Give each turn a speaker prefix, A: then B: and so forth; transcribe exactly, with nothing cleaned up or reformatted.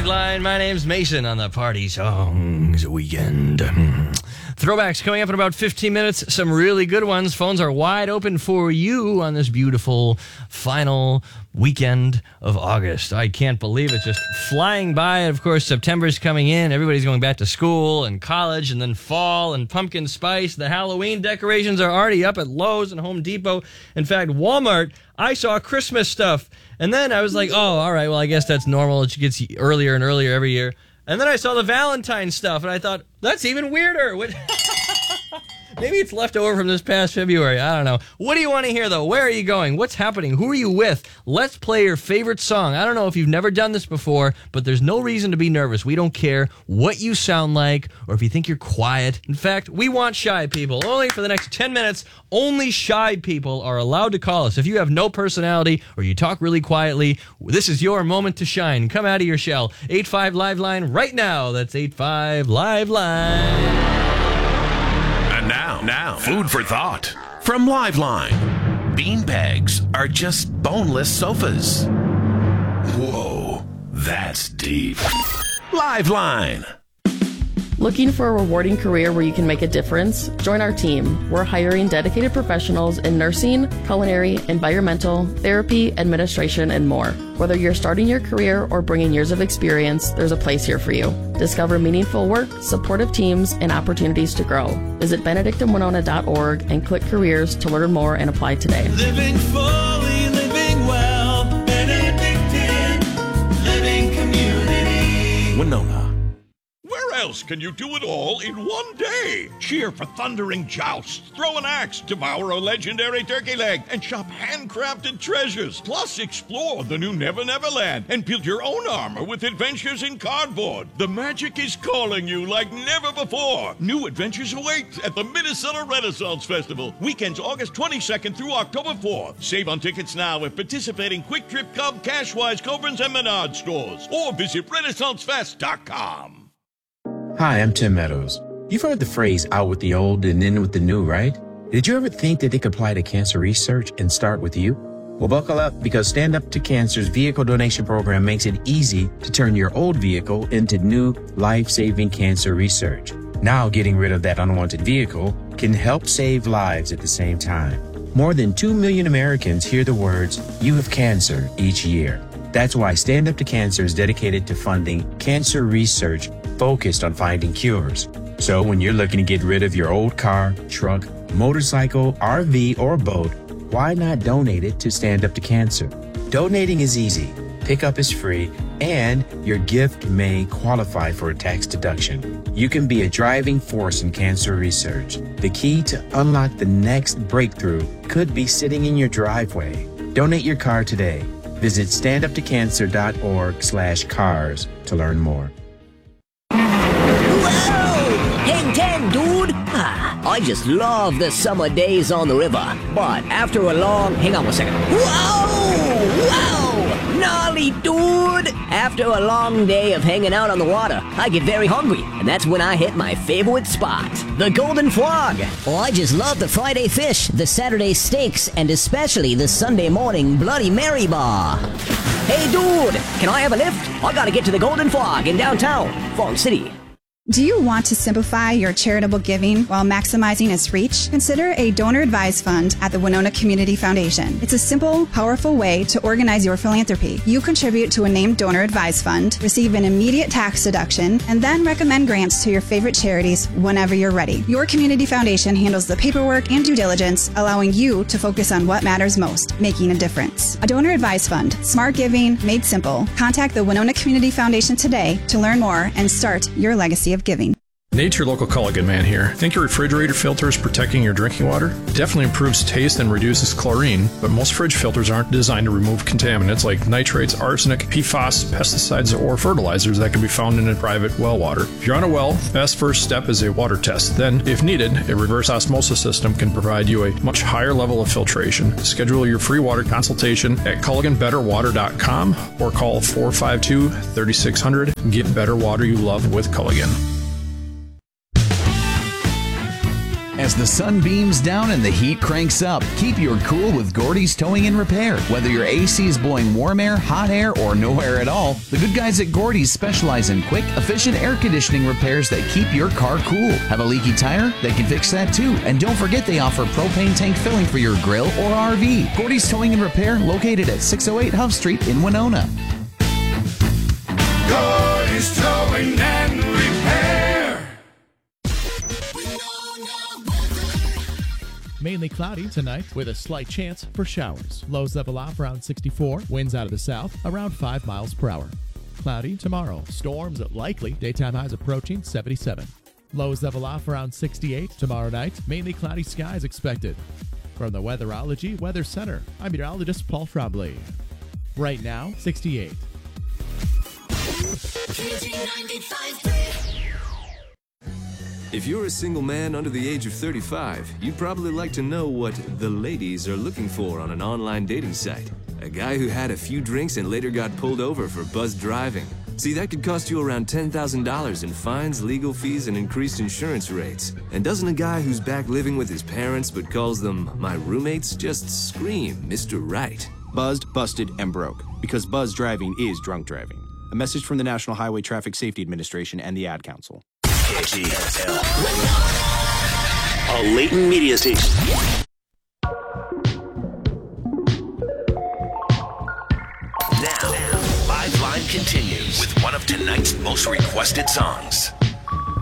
A: Line. My name's Mason on the Party Songs Weekend. Throwbacks coming up in about fifteen minutes. Some really good ones. Phones are wide open for you on this beautiful final weekend of August. I can't believe it. Just flying by. Of course, September's coming in. Everybody's going back to school and college, and then fall and pumpkin spice. The Halloween decorations are already up at Lowe's and Home Depot. In fact, Walmart, I saw Christmas stuff. And then I was like, oh, all right, well, I guess that's normal. It gets earlier and earlier every year. And then I saw the Valentine's stuff, and I thought, that's even weirder. What? Maybe it's left over from this past February. I don't know. What do you want to hear, though? Where are you going? What's happening? Who are you with? Let's play your favorite song. I don't know if you've never done this before, but there's no reason to be nervous. We don't care what you sound like or if you think you're quiet. In fact, we want shy people. Only for the next ten minutes, only shy people are allowed to call us. If you have no personality or you talk really quietly, this is your moment to shine. Come out of your shell. eight five Live Line right now. That's eight five Live Line.
B: Now, now, food for thought from Liveline. Beanbags are just boneless sofas. Whoa, that's deep. Liveline.
C: Looking for a rewarding career where you can make a difference? Join our team. We're hiring dedicated professionals in nursing, culinary, environmental, therapy, administration, and more. Whether you're starting your career or bringing years of experience, there's a place here for you. Discover meaningful work, supportive teams, and opportunities to grow. Visit benedictine winona dot org and click careers to learn more and apply today.
D: Living fully, living well, Benedictine Living Community.
B: Winona.
E: Where else can you do it all in one day? Cheer for thundering jousts, throw an axe, devour a legendary turkey leg, and shop handcrafted treasures. Plus, explore the new Never Never Land and build your own armor with adventures in cardboard. The magic is calling you like never before. New adventures await at the Minnesota Renaissance Festival. Weekends August twenty-second through October fourth. Save on tickets now at participating Quick Trip, Cub, Cashwise, Cobrins, and Menard stores. Or visit renaissance fest dot com.
F: Hi, I'm Tim Meadows. You've heard the phrase out with the old and in with the new, right? Did you ever think that they could apply to cancer research and start with you? Well, buckle up, because Stand Up to Cancer's vehicle donation program makes it easy to turn your old vehicle into new life-saving cancer research. Now, getting rid of that unwanted vehicle can help save lives at the same time. More than two million Americans hear the words, "You have cancer," each year. That's why Stand Up to Cancer is dedicated to funding cancer research focused on finding cures. So when you're looking to get rid of your old car, truck, motorcycle, R V, or boat, why not donate it to Stand Up to Cancer? Donating is easy, pickup is free, and your gift may qualify for a tax deduction. You can be a driving force in cancer research. The key to unlock the next breakthrough could be sitting in your driveway. Donate your car today. Visit stand up to cancer dot org slash cars to learn more.
G: Whoa! ten ten, dude! Ah, I just love the summer days on the river. But after a long... Hang on one second. Whoa! Whoa! Gnarly, dude! After a long day of hanging out on the water, I get very hungry. And that's when I hit my favorite spot, the Golden Frog. Oh, I just love the Friday fish, the Saturday steaks, and especially the Sunday morning Bloody Mary bar. Hey, dude! Can I have a lift? I gotta get to the Golden Frog in downtown, Fawn City.
H: Do you want to simplify your charitable giving while maximizing its reach? Consider a donor-advised fund at the Winona Community Foundation. It's a simple, powerful way to organize your philanthropy. You contribute to a named donor-advised fund, receive an immediate tax deduction, and then recommend grants to your favorite charities whenever you're ready. Your community foundation handles the paperwork and due diligence, allowing you to focus on what matters most, making a difference. A donor-advised fund, smart giving made simple. Contact the Winona Community Foundation today to learn more and start your legacy of giving.
I: Nate, your local Culligan man here. Think your refrigerator filter is protecting your drinking water? It definitely improves taste and reduces chlorine, but most fridge filters aren't designed to remove contaminants like nitrates, arsenic, P FAS, pesticides, or fertilizers that can be found in a private well water. If you're on a well, the best first step is a water test. Then, if needed, a reverse osmosis system can provide you a much higher level of filtration. Schedule your free water consultation at culligan better water dot com or call four five two, three six zero zero. Get better water you love with Culligan.
J: As the sun beams down and the heat cranks up, keep your cool with Gordy's Towing and Repair. Whether your A C is blowing warm air, hot air, or no air at all, the good guys at Gordy's specialize in quick, efficient air conditioning repairs that keep your car cool. Have a leaky tire? They can fix that too. And don't forget they offer propane tank filling for your grill or R V. Gordy's Towing and Repair, located at six oh eight Huff Street in Winona.
D: Gordy's Towing and Repair.
K: Mainly cloudy tonight with a slight chance for showers. Lows level off around sixty-four. Winds out of the south around five miles per hour. Cloudy tomorrow. Storms likely. Daytime highs approaching seventy-seven. Lows level off around sixty-eight. Tomorrow night, mainly cloudy skies expected. From the Weatherology Weather Center, I'm meteorologist Paul Trombley. Right now, sixty-eight.
L: If you're a single man under the age of thirty-five, you'd probably like to know what the ladies are looking for on an online dating site. A guy who had a few drinks and later got pulled over for buzzed driving. See, that could cost you around ten thousand dollars in fines, legal fees, and increased insurance rates. And doesn't a guy who's back living with his parents but calls them my roommates just scream Mister Right?
M: Buzzed, busted, and broke. Because buzz driving is drunk driving. A message from the National Highway Traffic Safety Administration and the Ad Council.
B: K G S L. A Layton media station. Now, Liveline continues with one of tonight's most requested songs.